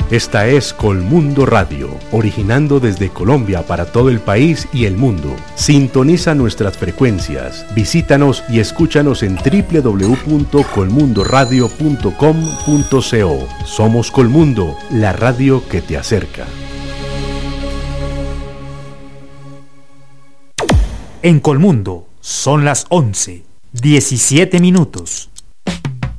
Esta es Colmundo Radio, originando desde Colombia para todo el país y el mundo. Sintoniza nuestras frecuencias, visítanos y escúchanos en www.colmundoradio.com.co. Somos Colmundo, la radio que te acerca. En Colmundo son las 11:17.